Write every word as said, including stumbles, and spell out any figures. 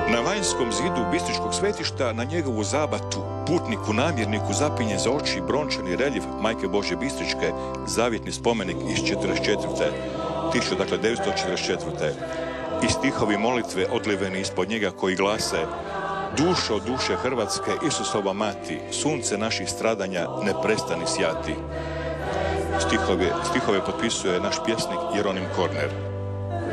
Na vanjskom zidu bistričkog svetišta na njegovu zabatu putniku namjerniku zapinje za oči brončani reljef Majke Božje Bistričke, zavjetni spomenik iz četrdeset četvrte. tisuću devetsto četrdeset četvrte. I stihovi molitve odliveni ispod njega koji glase: dušo duše Hrvatske, Isusova mati, sunce naših stradanja ne prestani sjati. Stihove, stihove potpisuje naš pjesnik Jeronim Korner.